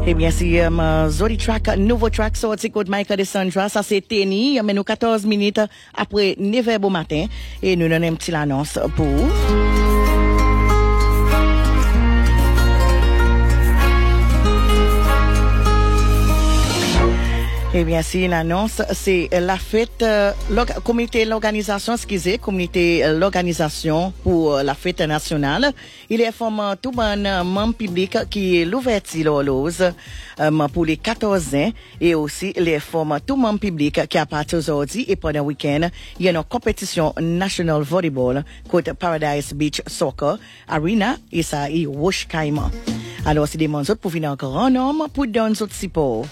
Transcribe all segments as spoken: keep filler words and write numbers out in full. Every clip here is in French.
Eh bien, c'est un joli track, nouveau track sorti contre Michael de Sandra. Ça, c'est Tenny. Mais nous, quatorze minutes après neuf heures au matin. Et nous donnons une petite annonce pour vous. Eh bien, c'est une annonce, c'est la fête, euh, comité l'organisation, excusez, comité l'organisation pour la fête nationale. Il est formé tout un membre public qui est l'ouverture l'ose euh, pour les quatorze ans et aussi les formes tout membre public qui a parti aujourd'hui et pendant le week-end, il y a une compétition national volleyball contre Paradise Beach Soccer Arena et ça est Washkaima. Alors, c'est des mondes pour venir en grand nombre pour donner d'autres support.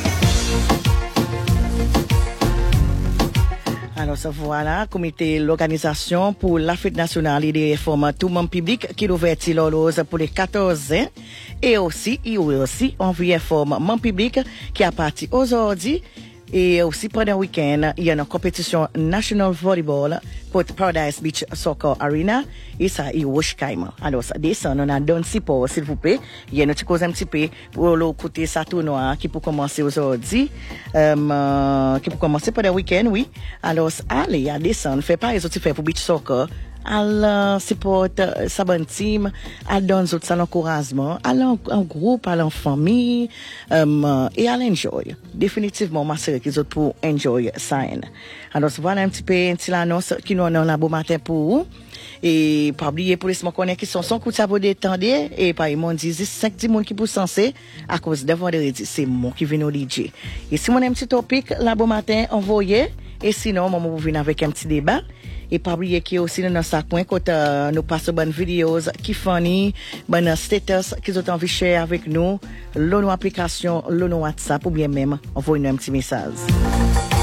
Alors, ça voilà, comité l'organisation pour la fête nationale et des formes tout monde public qui l'ouverture l'ose pour les quatorze ans. Et aussi, il y a aussi envoyé forme membre public qui a parti aujourd'hui. Et aussi pendant le week-end, il y a une compétition national volleyball pour Paradise Beach Soccer Arena. Et ça, il y a Washkaima. Alors, ça descend, on a donné support, s'il vous plaît. Il y a une petite cause un petit peu pour le côté ça tournoi qui peut commencer aujourd'hui. Euh, qui peut commencer pendant le week-end, oui. Alors, allez, à descendre. Fait pas les autres faire pour Beach Soccer. À support sa bonne team, à donner autres l'encouragement, à en groupe, à en famille, um, et à l'enjoy. Définitivement, ma sœur, qu'ils autres pour enjoy ça. Alors, voilà un petit peu, une petite annonce qui nous en a bon matin pour vous. Et pas oublier pour les gens qui sont sans coup de sabot détendre, et par ils dit, cinq dix monde qui pour censé, à cause de vendredi, c'est moi qui viens au D J. Et si mon un petit topic, là, bon matin, envoyez, et sinon, moi, vous venez avec un petit débat. Et pas oublier qu'il y a aussi dans notre coin quand euh, nous passons bonnes vidéos qui funny, bonnes status qu'ils ont envie de share avec nous, l'on application, l'on WhatsApp ou bien même envoyer nous un petit message.